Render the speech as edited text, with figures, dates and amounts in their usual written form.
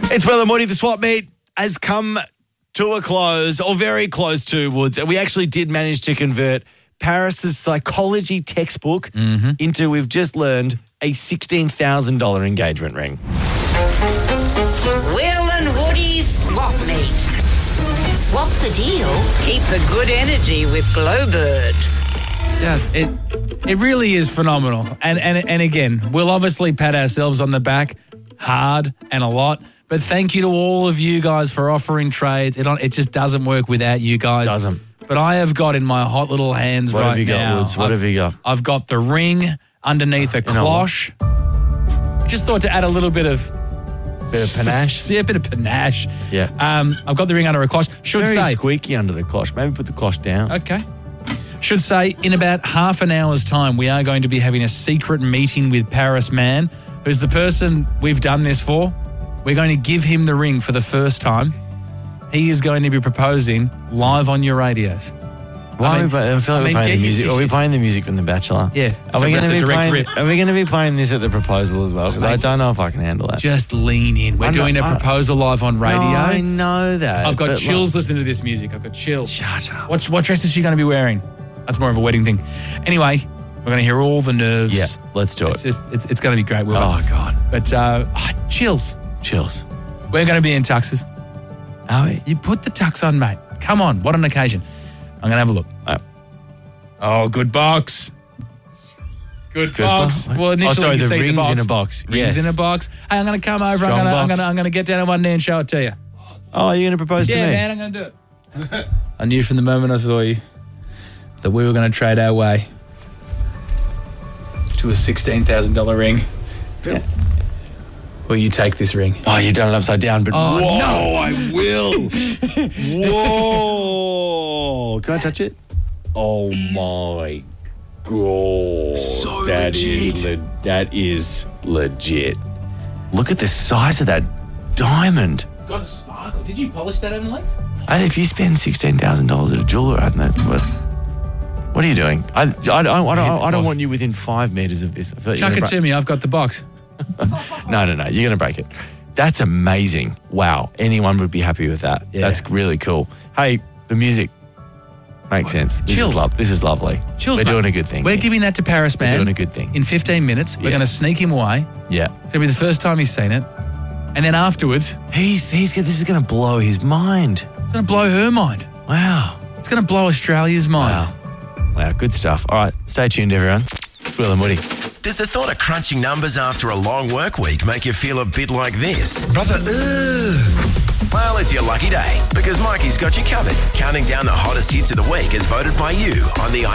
It's Will and Woody. The swap meet has come to a close, or very close to, Woods. And we actually did manage to convert Paris's psychology textbook into, we've just learned, a $16,000 engagement ring. Will and Woody's swap meet. Swap the deal, keep the good energy with Glowbird. Yes, it really is phenomenal. And again, we'll obviously pat ourselves on the back hard and a lot. But thank you to all of you guys for offering trades. It just doesn't work without you guys. Doesn't. But I have got in my hot little hands What right have you got, now. Woods? What have you got? I've got the ring underneath a cloche. Just thought to add a little bit of panache? Yeah, a bit of panache. Yeah. I've got the ring under a cloche. Should Very say. squeaky under the cloche. Maybe put the cloche down. Okay. Should say, in about half an hour's time, we are going to be having a secret meeting with Paris Man, who's the person we've done this for. We're going to give him the ring for the first time. He is going to be proposing live on your radios. I feel like we're playing the music. Are we playing the music from The Bachelor? Yeah. Are we going to be direct rip. Are we going to be playing this at the proposal as well? Because I don't know if I can handle that. Just lean in. We're doing a proposal live on radio. No, I know that. I've got chills listening to this music. I've got chills. Shut up. What dress is she going to be wearing? That's more of a wedding thing. Anyway, we're going to hear all the nerves. Yeah, let's do it. It's going to be great. Oh, God. But chills. Chills. We're going to be in tuxes. Are we? You put the tux on, mate. Come on. What an occasion. I'm going to have a look. Oh, good box. Good box. Well, initially the see ring's box. in a box. Rings in a box. Hey, I'm going to come over. Strong I'm box. going to get down on one knee and show it to you. Oh, you're going to propose to me? Yeah, man, I'm going to do it. I knew from the moment I saw you that we were going to trade our way to a $16,000 ring. Yeah. Will you take this ring? Oh, you've done it upside down, but Oh, whoa, no. I will. Whoa. Can I touch it? Oh, my God. So that is legit. Look at the size of that diamond. Got a sparkle. Did you polish that on the legs? If you spend $16,000 at a jeweler, I think that's what are you doing? I don't want you within 5 meters of this. I feel like Chuck it to me. I've got the box. No. You're going to break it. That's amazing. Wow. Anyone would be happy with that. Yeah. That's really cool. Hey, the music makes sense. Chills. This is lovely. Chills, We're mate. doing a good thing. We're giving that to Paris Man. We're doing a good thing. In 15 minutes, we're going to sneak him away. Yeah. It's going to be the first time he's seen it. And then afterwards, This is going to blow his mind. it's going to blow her mind. Wow. It's going to blow Australia's mind. Wow. Good stuff. All right. Stay tuned, everyone. Will and Woody. Does the thought of crunching numbers after a long work week make you feel a bit like this? Brother, Well, it's your lucky day because Mikey's got you covered. Counting down the hottest hits of the week as voted by you on the